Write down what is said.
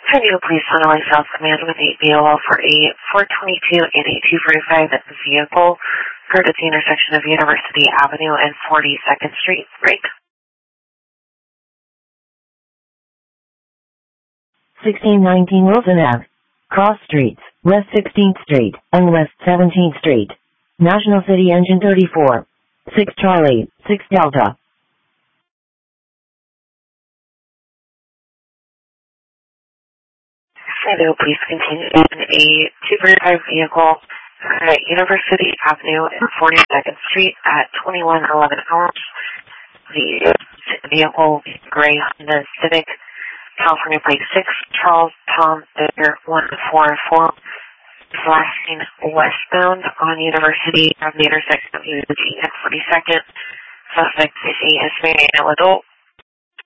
Hello, police Illinois South Command with 8 BOL for a 422 and a 245 at the vehicle occurred at the intersection of University Avenue and 42nd Street. Break. 1619 Wilson Ave. Cross Streets, West 16th Street, and West 17th Street. National City Engine 34. 6 Charlie, 6 Delta. Hello, please continue in a 245 vehicle at University Avenue and 42nd Street at 2111 hours. The vehicle is gray Honda Civic, California plate 6, Charles Tom Baker 144, flashing westbound on University Avenue intersection of UG and 42nd. Suspect is a Hispanic adult.